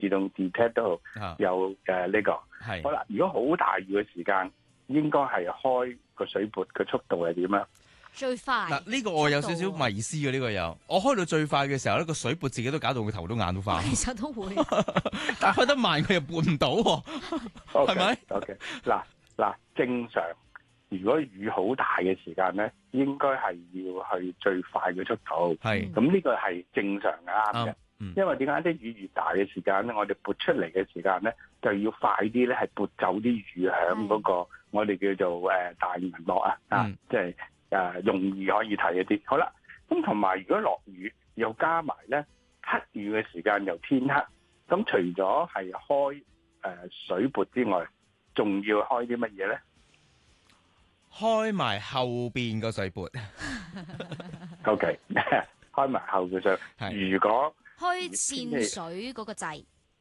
自動 detect 都好，有呢個。 係好啦，如果好大雨嘅時間，應該係開個水撥嘅速度係點啊？ 最快嗱，呢個我有少少迷思嘅，呢個有，我開到最快嘅時候咧，個水撥自己都搞到佢頭都眼都花。 其實都會， 但係開得慢佢又撥唔到喎，係咪 ？OK， 嗱，正常如果雨好大嘅時間咧，應該係要去最快嘅速度。 係， 咁呢個係正常啱嘅。因為點解啲雨越大嘅時間咧，我哋撥出嚟嘅時間咧，就要快啲咧，係撥走啲雨響嗰個我哋叫做大銀幕啊，即係容易可以睇一啲。好啦，咁同埋如果落雨又加埋咧黑雨嘅時間又天黑，咁除咗係開水撥之外，仲要開啲乜嘢咧？ 開埋後邊個水撥。 OK， 開埋後嘅水。如果開線水嗰個掣，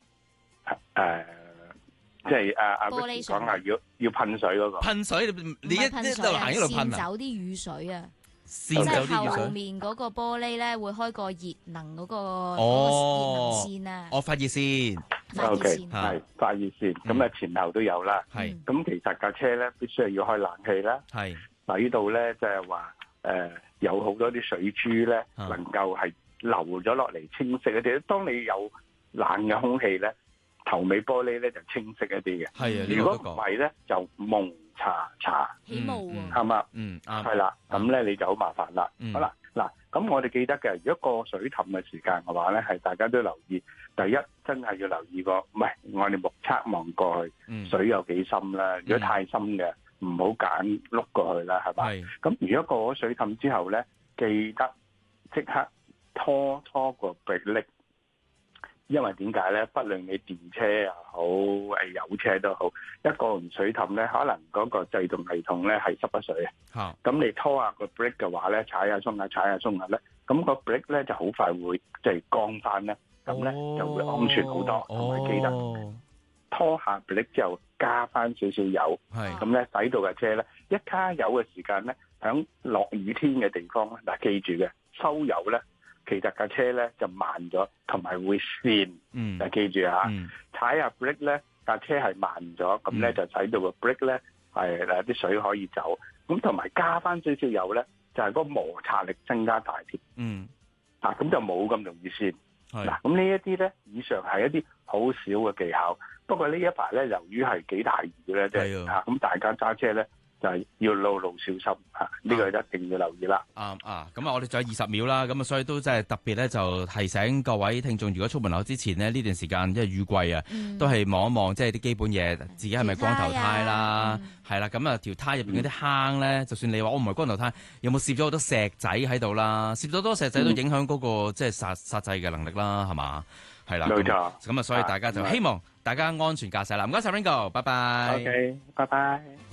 即係玻璃水講下要噴水嗰個。 噴水你一路行一路噴線走啲雨水啊！ 即係後面嗰個玻璃咧會開個熱能嗰個熱能線啊！ 發熱線。 OK， 係發熱線。咁啊前後都有啦。 係。 咁其實架車咧必須係要開冷氣啦。 係。 嗱呢度咧就係話有好多啲水珠咧能夠係流咗落嚟清晰一啲。當你有冷嘅空氣咧，頭尾玻璃咧就清晰一啲嘅。 係啊， 如果唔係咧就蒙查查， 起霧啊。 係嘛？ 啱。 係啦，咁咧你就好麻煩啦。好啦，嗱，咁我哋記得嘅，如果過水氹嘅時間嘅話咧，係大家都留意。第一，真係要留意個，唔係我哋目測望過去，水有幾深啦。如果太深嘅，唔好揀碌過去啦，係嘛？咁如果過咗水氹之後咧，記得即刻拖個迫力，因為點解咧？不論你電車又好，油車都好，一過完水氹咧，可能嗰個制動系統咧係濕咗水啊。咁你拖下個 brake 嘅話咧，踩下鬆下，踩下鬆下咧，咁個 brake 咧就好快會即係降翻咧，咁咧就會安全好多。同埋記得拖下 brake 之後加翻少少油，咁咧使到架車咧一加油嘅時間咧，響落雨天嘅地方咧，嗱記住嘅收油咧。其實架車咧就慢咗，同埋會跣。記住嚇，踩下 brake 咧，架車係慢咗，咁咧就使到個 brake 咧係啲水可以走。咁同埋加翻少少油咧，就係嗰個摩擦力增加大啲。咁就冇咁容易跣。嗱，咁呢一啲咧，以上係一啲好少嘅技巧。不過呢一排咧，由於係幾大雨咧，即係咁大家揸車咧。就係要路路小心嚇，呢個一定要留意啦。 咁我哋仲有20秒啦，咁啊，所以都真係特別咧，就提醒各位聽眾，如果出門口之前呢，呢段時間因為雨季啊，都係望一望，即係啲基本嘢，自己係咪光頭胎啦？係啦，咁啊條胎入邊嗰啲坑咧，就算你話我唔係光頭胎，有冇攝咗好多石仔喺度啦？攝咗好多石仔都影響嗰個即係剎制嘅能力啦，係嘛？係啦， 冇錯。 咁啊，所以大家就希望大家安全駕駛啦。唔該晒 Ringo，拜拜。 OK，拜拜。